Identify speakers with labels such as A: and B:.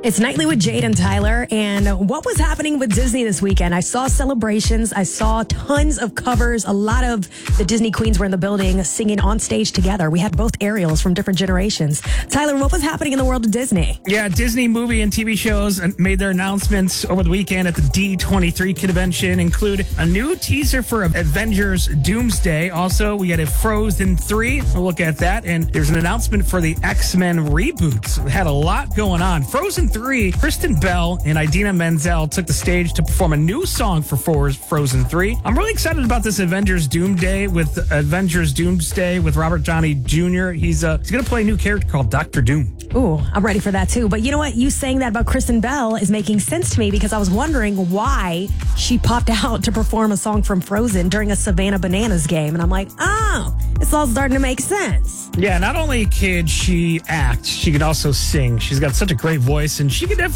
A: It's Nightly with Jade and Tyler. And what was happening with Disney this weekend? I saw celebrations. I saw tons of covers. A lot of the Disney queens were in the building singing on stage together. We had both Ariels from different generations. Tyler, what was happening in the world of Disney?
B: Yeah, Disney movie and TV shows made their announcements over the weekend at the D23 convention, include a new teaser for Avengers Doomsday. Also, we had a Frozen 3. We'll look at that. And there's an announcement for the X-Men reboots. We had a lot going on. Frozen 3, Kristen Bell and Idina Menzel took the stage to perform a new song for Frozen 3. I'm really excited about this Avengers Doomsday with Robert Downey Jr. He's going to play a new character called Dr. Doom.
A: Ooh, I'm ready for that too. But you know what? You saying that about Kristen Bell is making sense to me because I was wondering why she popped out to perform a song from Frozen during a Savannah Bananas game. And I'm like, oh, it's all starting to make sense.
B: Yeah, not only could she act, she could also sing. She's got such a great voice, and she could definitely